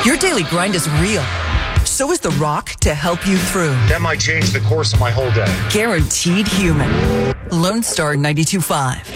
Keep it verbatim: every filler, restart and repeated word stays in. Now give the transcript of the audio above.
Your daily grind is real. So is The Rock to help you through. That might change the course of my whole day. Guaranteed human. Lone Star ninety-two point five.